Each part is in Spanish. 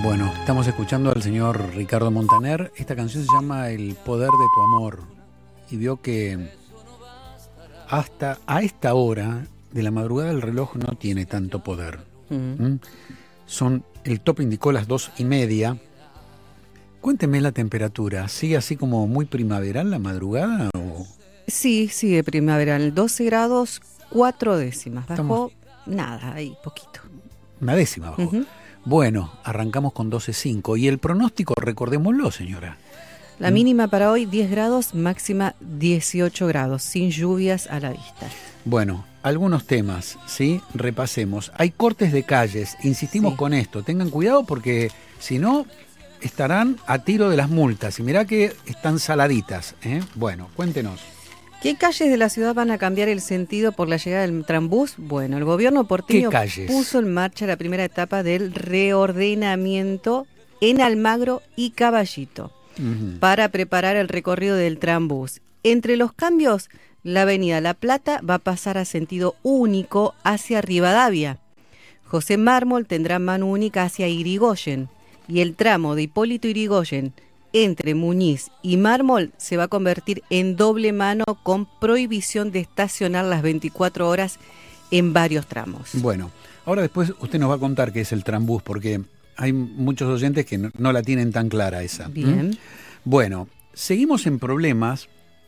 Bueno, estamos escuchando al señor Ricardo Montaner. Esta canción se llama El poder de tu amor. Y vio que hasta a esta hora de la madrugada el reloj no tiene tanto poder. El top indicó las 2:30. Cuénteme la temperatura. ¿Sigue así como muy primaveral la madrugada? ¿O? Sí, sigue primaveral. 12 grados, 4 décimas. Bajó nada, ahí, poquito. Una décima bajó. Bueno, arrancamos con 12.5. ¿Y el pronóstico? Recordémoslo, señora. La mínima para hoy 10 grados, máxima 18 grados, sin lluvias a la vista. Bueno, algunos temas, ¿sí? Repasemos. Hay cortes de calles, insistimos con esto. Tengan cuidado porque si no estarán a tiro de las multas. Y mirá que están saladitas, ¿eh? Bueno, cuéntenos. ¿Qué calles de la ciudad van a cambiar el sentido por la llegada del Trambús? Bueno, el gobierno porteño puso en marcha la primera etapa del reordenamiento en Almagro y Caballito para preparar el recorrido del Trambús. Entre los cambios, la avenida La Plata va a pasar a sentido único hacia Rivadavia. José Mármol tendrá mano única hacia Irigoyen y el tramo de Hipólito Yrigoyen entre Muñiz y Mármol se va a convertir en doble mano con prohibición de estacionar las 24 horas en varios tramos. Bueno, ahora después usted nos va a contar qué es el Trambús, porque hay muchos oyentes que no la tienen tan clara esa. Bien. Bueno, seguimos en problemas.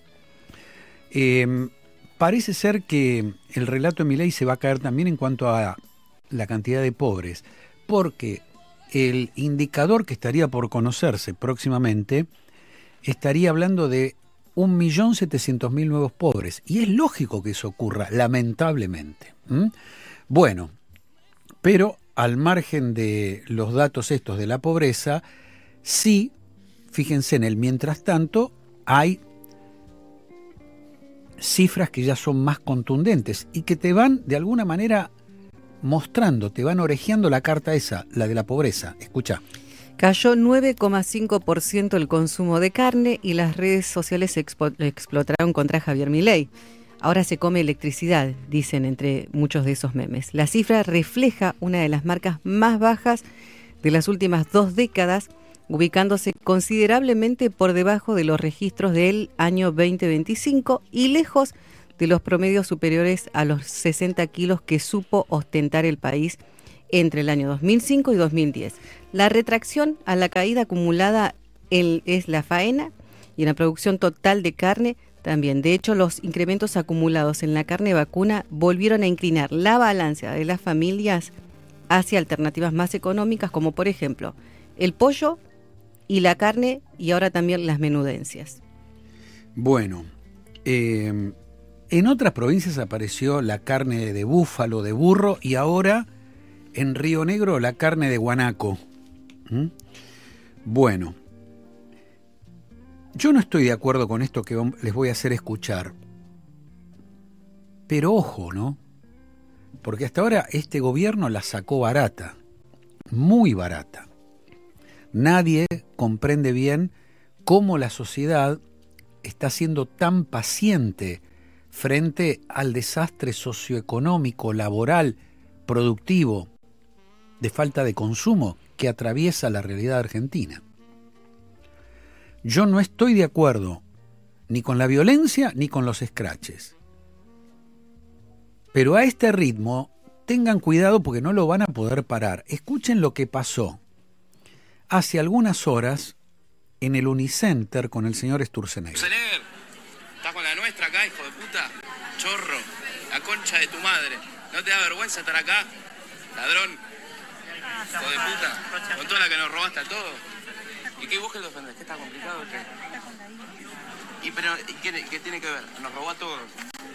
Parece ser que el relato de Milei se va a caer también en cuanto a la cantidad de pobres, porque el indicador que estaría por conocerse próximamente estaría hablando de 1.700.000 nuevos pobres. Y es lógico que eso ocurra, lamentablemente. Bueno, pero al margen de los datos estos de la pobreza, sí, fíjense en el mientras tanto, hay cifras que ya son más contundentes y que te van de alguna manera mostrando, te van orejeando la carta esa, la de la pobreza. Escucha. Cayó 9,5% el consumo de carne y las redes sociales explotaron contra Javier Milei. Ahora se come electricidad, dicen entre muchos de esos memes. La cifra refleja una de las marcas más bajas de las últimas 2 décadas, ubicándose considerablemente por debajo de los registros del año 2025 y lejos de los promedios superiores a los 60 kilos que supo ostentar el país entre el año 2005 y 2010. La retracción a la caída acumulada es la faena y en la producción total de carne también. De hecho, los incrementos acumulados en la carne vacuna volvieron a inclinar la balanza de las familias hacia alternativas más económicas, como por ejemplo el pollo y la carne y ahora también las menudencias. Bueno, en otras provincias apareció la carne de búfalo, de burro, y ahora en Río Negro la carne de guanaco. Bueno, yo no estoy de acuerdo con esto que les voy a hacer escuchar. Pero ojo, ¿no? Porque hasta ahora este gobierno la sacó barata, muy barata. Nadie comprende bien cómo la sociedad está siendo tan paciente frente al desastre socioeconómico, laboral, productivo, de falta de consumo que atraviesa la realidad argentina. Yo no estoy de acuerdo ni con la violencia ni con los escraches. Pero a este ritmo, tengan cuidado porque no lo van a poder parar. Escuchen lo que pasó hace algunas horas en el Unicenter con el señor Sturzenegger. ¿Estás con la nuestra acá, hijo de puta? Chorro, la concha de tu madre. ¿No te da vergüenza estar acá? Ladrón, hijo de puta. Con toda la que nos robaste a todos. ¿Y qué vos que lo ofendés? ¿Qué está complicado? ¿Qué? ¿Y pero qué tiene que ver? Nos robó a todos.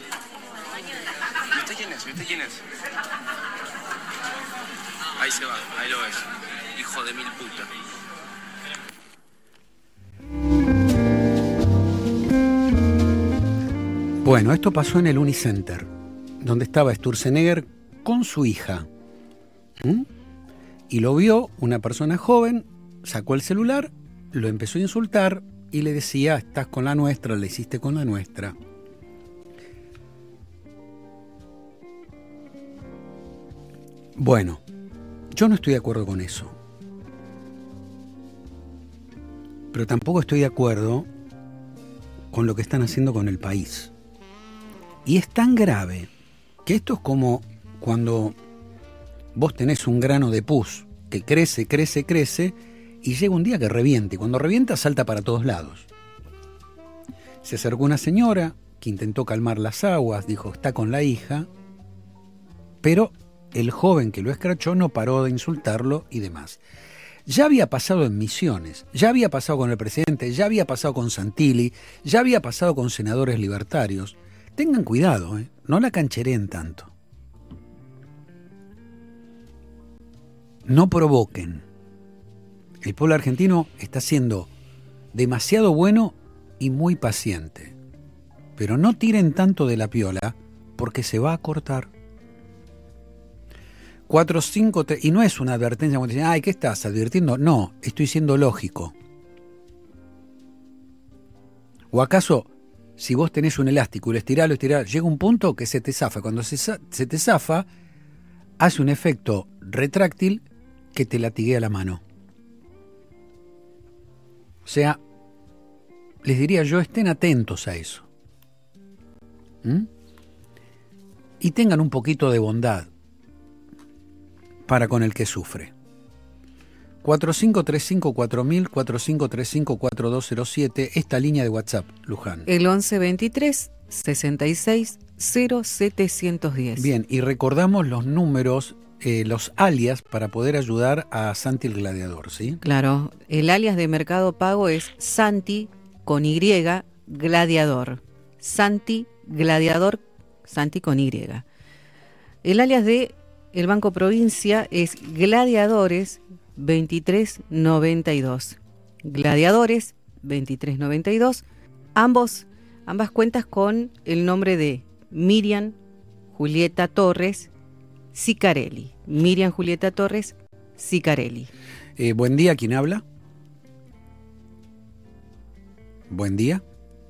¿Y usted quién es? ¿Y usted quién es? Ahí se va, ahí lo ves. Hijo de mil puta. Bueno, esto pasó en el Unicenter, donde estaba Sturzenegger con su hija. Y lo vio una persona joven, sacó el celular, lo empezó a insultar y le decía, estás con la nuestra, le hiciste con la nuestra. Bueno, yo no estoy de acuerdo con eso. pero tampoco estoy de acuerdo con lo que están haciendo con el país. Y es tan grave que esto es como cuando vos tenés un grano de pus que crece, crece, crece, y llega un día que reviente. Y cuando revienta, salta para todos lados. Se acercó una señora que intentó calmar las aguas, dijo, está con la hija, pero el joven que lo escrachó no paró de insultarlo y demás. Ya había pasado en Misiones, ya había pasado con el presidente, ya había pasado con Santilli, ya había pasado con senadores libertarios. Tengan cuidado, no la canchereen tanto. No provoquen. El pueblo argentino está siendo demasiado bueno y muy paciente. Pero no tiren tanto de la piola porque se va a cortar. 453, y no es una advertencia como dicen, ay, ¿qué estás advirtiendo? No, estoy siendo lógico. ¿O acaso, si vos tenés un elástico y lo estirás, llega un punto que se te zafa? Cuando se te zafa, hace un efecto retráctil que te latiguea la mano. O sea, les diría yo, estén atentos a eso. Y tengan un poquito de bondad para con el que sufre. 4535-4000, 4535-4207, esta línea de WhatsApp, Luján. El 1123-66-0710. Bien, y recordamos los números, los alias para poder ayudar a Santi el Gladiador, ¿sí? Claro, el alias de Mercado Pago es Santi con Y, Gladiador. Santi Gladiador, Santi con Y. El alias de el Banco Provincia es Gladiadores 2392. Gladiadores 2392. Ambas cuentas con el nombre de Miriam Julieta Torres Sicarelli. Miriam Julieta Torres Sicarelli. Buen día, ¿quién habla? Buen día.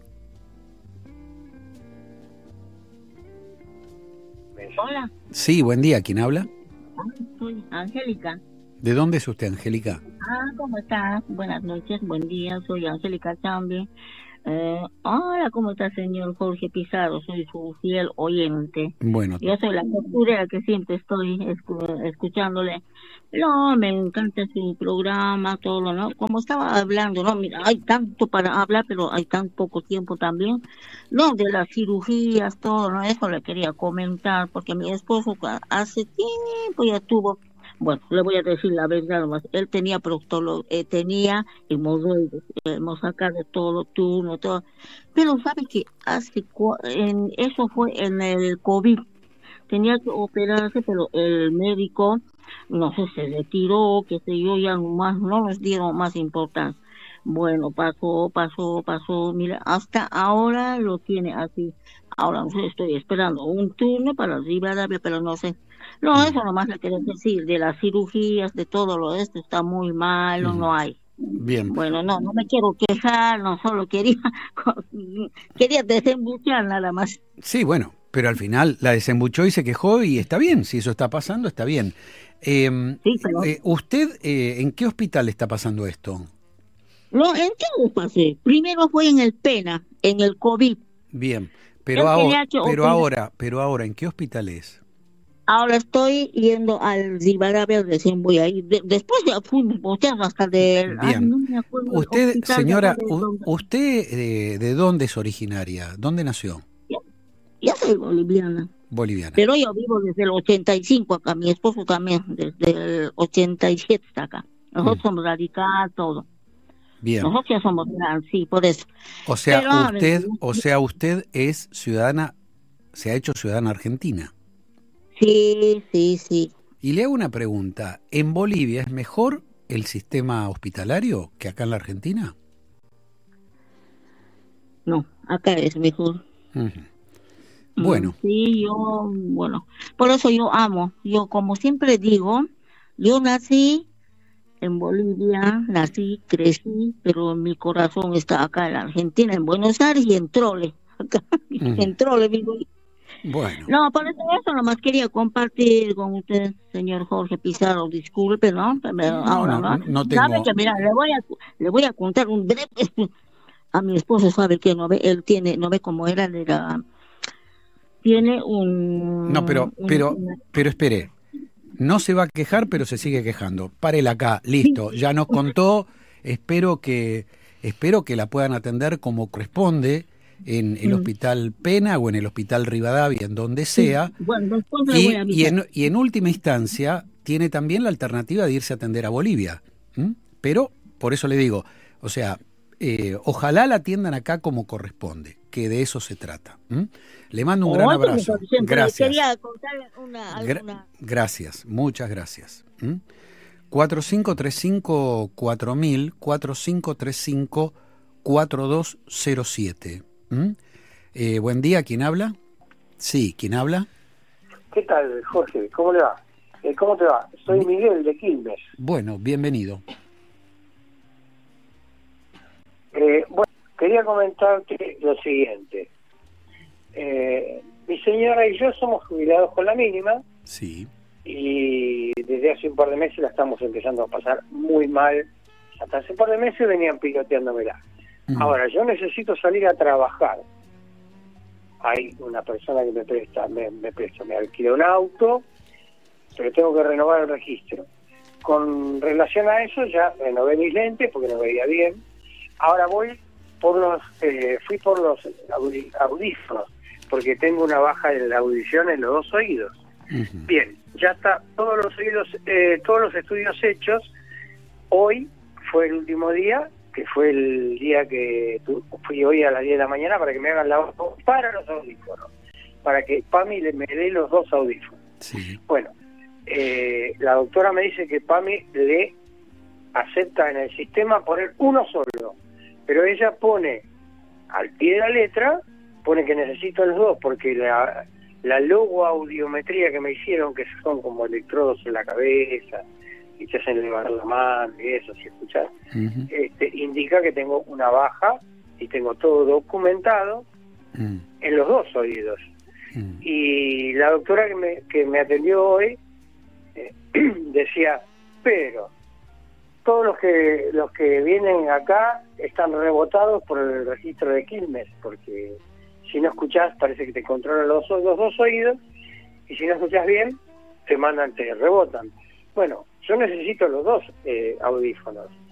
Hola. Sí, buen día, ¿quién habla? Soy Angélica. ¿De dónde es usted, Angélica? ¿Cómo está? Buenas noches, buen día, soy Angélica también. Hola, ¿cómo está, señor Jorge Pizarro? Soy su fiel oyente. Bueno. Yo soy la costurera que siempre estoy escuchándole. No, me encanta su programa, todo, ¿no? Como estaba hablando, ¿no? Mira, hay tanto para hablar, pero hay tan poco tiempo también. No, de las cirugías, todo, ¿no? Eso le quería comentar, porque mi esposo hace tiempo ya tuvo... Bueno, le voy a decir la verdad nomás. Él tenía tenía hemorroides, hemos sacado todo, turno, todo. Pero sabe que eso fue en el COVID. Tenía que operarse, pero el médico, no sé, se retiró, qué sé yo, ya más, no nos dieron más importancia. Bueno, pasó, mira, hasta ahora lo tiene así. Ahora no sé, estoy esperando un turno para Rivadavia, pero no sé. No, eso nomás le quería decir, de las cirugías, de todo lo esto, está muy malo, no hay. Bien. Bueno, no me quiero quejar, no solo quería desembuchar nada más. Sí, bueno, pero al final la desembuchó y se quejó y está bien, si eso está pasando, está bien. Sí, pero... ¿Usted en qué hospital está pasando esto? No, ¿en qué lo pasé? Primero fue en el Pena, en el COVID. Bien, pero ahora, ¿en qué hospital es? Ahora estoy yendo al Rivadavia, recién voy a ir. Después ya fuimos hasta de... Bien. No me acuerdo, usted, señora, ¿dónde? ¿Usted de dónde es originaria? ¿Dónde nació? Ya soy boliviana. Boliviana. Pero yo vivo desde el 85 acá, mi esposo también, desde el 87 está acá. Nosotros somos radicales, todo. Bien. Nosotros ya somos grandes, sí, por eso. O sea, usted es ciudadana, se ha hecho ciudadana argentina. Sí. Y le hago una pregunta, ¿en Bolivia es mejor el sistema hospitalario que acá en la Argentina? No, acá es mejor. Uh-huh. Bueno. Sí, por eso yo amo, yo como siempre digo, yo nací en Bolivia, crecí, pero mi corazón está acá en la Argentina, en Buenos Aires y en Trole, acá, en Trole vivo. Bueno. No, por eso nomás quería compartir con usted, señor Jorge Pizarro, disculpe, ¿no? Pero ahora, ¿no? Sabe tengo... que, mira, le voy a contar un breve... A mi esposo sabe que no ve, él tiene, no ve cómo era, tiene No, pero espere. No se va a quejar, pero se sigue quejando. Párela acá, listo. Ya nos contó. Espero que la puedan atender como corresponde en el Hospital Pena o en el Hospital Rivadavia, en donde sea. Bueno, después le voy a avisar. Y en última instancia tiene también la alternativa de irse a atender a Bolivia. Pero, por eso le digo, o sea, ojalá la atiendan acá como corresponde, que de eso se trata. Le mando un gran abrazo. Gracias. Quería contarle alguna... Gracias, muchas gracias. 4535-4000, 4535-4207. Buen día, ¿quién habla? Sí, ¿quién habla? ¿Qué tal, Jorge? ¿Cómo le va? ¿Cómo te va? Soy Miguel de Quilmes. Bueno, bienvenido. Bueno, quería comentarte lo siguiente. Mi señora y yo somos jubilados con la mínima. Sí. Y desde hace un par de meses la estamos empezando a pasar muy mal. Hasta hace un par de meses venían piloteándomela. Ahora, yo necesito salir a trabajar. Hay una persona que me alquila un auto, pero tengo que renovar el registro. Con relación a eso, ya renové mis lentes porque no veía bien. Ahora fui por los audífonos, porque tengo una baja en la audición en los dos oídos. Bien, ya está todos los estudios hechos. Hoy fue el último día, que fue el día que fui hoy a las 10 de la mañana para que me hagan la para los audífonos, para que PAMI me dé los dos audífonos. Sí. Bueno, la doctora me dice que PAMI le acepta en el sistema poner uno solo, pero ella pone al pie de la letra, pone que necesito los dos, porque la logoaudiometría que me hicieron, que son como electrodos en la cabeza y te hacen levantar la mano y eso, si escuchás, indica que tengo una baja y tengo todo documentado en los dos oídos. Y la doctora que me atendió hoy decía, pero todos los que vienen acá están rebotados por el registro de Quilmes, porque si no escuchás parece que te controlan los dos oídos, y si no escuchás bien te rebotan. Bueno, yo necesito los dos audífonos.